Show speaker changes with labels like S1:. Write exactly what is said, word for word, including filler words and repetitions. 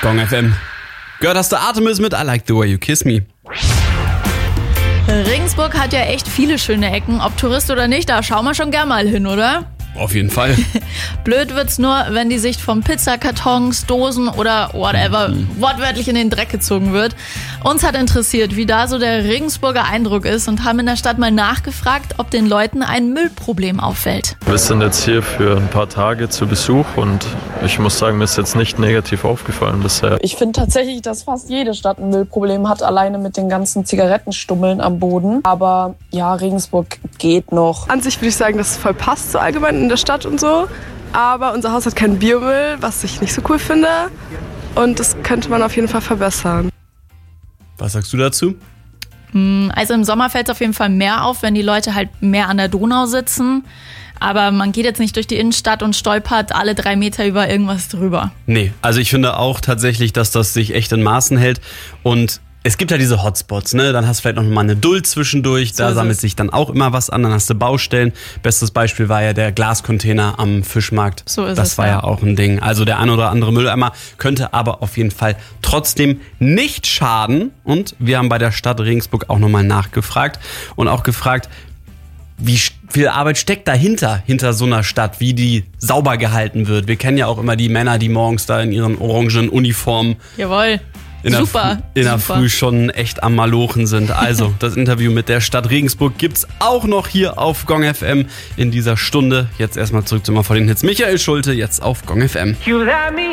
S1: Gong F M. Gehört hast du Artemis mit I Like the Way You Kiss Me.
S2: Regensburg hat ja echt viele schöne Ecken. Ob Tourist oder nicht, da schauen wir schon gern mal hin, oder?
S1: Auf jeden Fall.
S2: Blöd wird's nur, wenn die Sicht vom Pizzakartons, Dosen oder whatever mhm. wortwörtlich in den Dreck gezogen wird. Uns hat interessiert, wie da so der Regensburger Eindruck ist und haben in der Stadt mal nachgefragt, ob den Leuten ein Müllproblem auffällt.
S3: Wir sind jetzt hier für ein paar Tage zu Besuch und ich muss sagen, mir ist jetzt nicht negativ aufgefallen bisher.
S4: Ich finde tatsächlich, dass fast jede Stadt ein Müllproblem hat, alleine mit den ganzen Zigarettenstummeln am Boden. Aber ja, Regensburg geht noch.
S5: An sich würde ich sagen, dass es voll passt, so allgemein in der Stadt und so. Aber unser Haus hat keinen Biomüll, was ich nicht so cool finde. Und das könnte man auf jeden Fall verbessern.
S1: Was sagst du dazu?
S2: Also im Sommer fällt es auf jeden Fall mehr auf, wenn die Leute halt mehr an der Donau sitzen. Aber man geht jetzt nicht durch die Innenstadt und stolpert alle drei Meter über irgendwas drüber.
S1: Nee, also ich finde auch tatsächlich, dass das sich echt in Maßen hält. Und es gibt ja diese Hotspots, ne? Dann hast du vielleicht noch mal eine Duld zwischendurch, da sammelt sich dann auch immer was an, dann hast du Baustellen. Bestes Beispiel war ja der Glascontainer am Fischmarkt.
S2: So ist
S1: das
S2: es,
S1: war
S2: ja.
S1: ja auch ein Ding. Also der ein oder andere Mülleimer könnte aber auf jeden Fall trotzdem nicht schaden. Und wir haben bei der Stadt Regensburg auch nochmal nachgefragt und auch gefragt, wie viel Arbeit steckt dahinter, hinter so einer Stadt, wie die sauber gehalten wird. Wir kennen ja auch immer die Männer, die morgens da in ihren orangen Uniformen
S2: Jawohl.
S1: in
S2: Super,
S1: der, in der
S2: super.
S1: Früh schon echt am Malochen sind. Also, das Interview mit der Stadt Regensburg gibt's auch noch hier auf Gong F M in dieser Stunde. Jetzt erstmal zurück zu mal vor den Hits. Michael Schulte, jetzt auf Gong F M.